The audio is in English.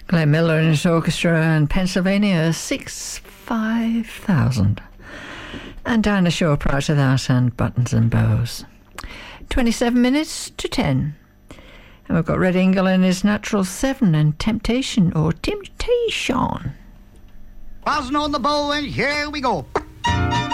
Glenn Miller and his orchestra and Pennsylvania 65000. And Dinah Shore prior to that, and Buttons and Bows. 27 minutes to 10. And we've got Red Ingle and his Natural 7 and Temptation or Temptation. Buzzing on the bow and here we go.